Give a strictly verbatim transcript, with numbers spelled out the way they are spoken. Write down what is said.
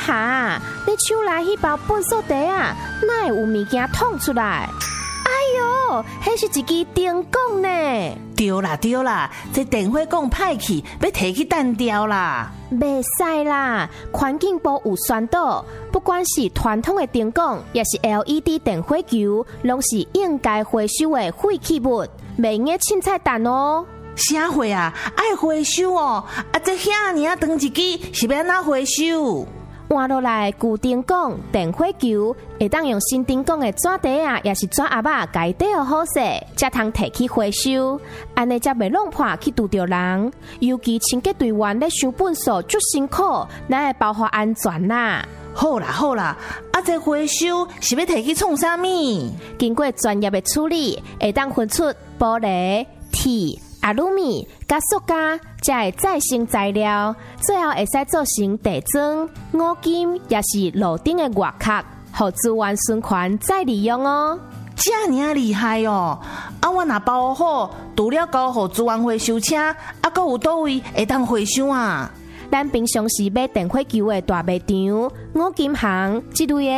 下，你手内迄包粪扫地啊，哪会有物件捅出来？哎哟，迄是一支电管呢！ 对啦对啦，这电火管歹去，要摕去弹掉啦。 袂使啦，环境部有宣导，不管是传统的电管，也是 L E D 电火球，拢是应该回收的废弃物，袂用凊彩弹哦。 啥货啊？爱回收哦！啊，这遐尔啊长一支，是要安怎回收？ 换落来旧电管、电火球，会当用新电管的纸袋啊，也是纸盒啊，家底好好势，才通摕去回收，安尼才袂弄破去拄着人。尤其清洁队员咧收粪扫足辛苦，咱会保护安全啦。 好啦好啦，啊，这回收是要摕去创啥物？ 经过专业的处理，会当分出玻璃、铁、阿鲁米、甲塑胶，才会再生材料，最后会使做成地砖、五金，也是路顶的外壳，互资源循环再利用哦。 这尔厉害哦！啊，我若包好，除了交互资源回收车，啊，阁有倒位会当回收啊？ 咱平常时买电火球的大卖场、五金行，这类的